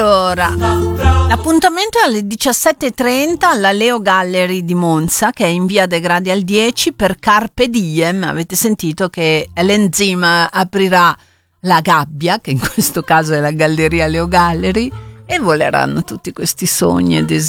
Allora, l'appuntamento è alle 17:30 alla Leo Gallery di Monza, che è in via De Gradi al 10 per Carpe Diem. Avete sentito che l'Enzima aprirà la gabbia, che in questo caso è la Galleria Leo Gallery, e voleranno tutti questi sogni e desideri